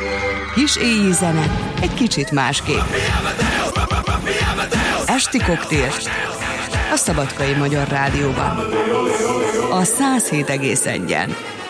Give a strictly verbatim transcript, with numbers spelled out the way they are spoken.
Kis éjjel zene, egy kicsit másképp. Esti koktél a Szabadkai Magyar Rádióban. A száz hét egész egyen.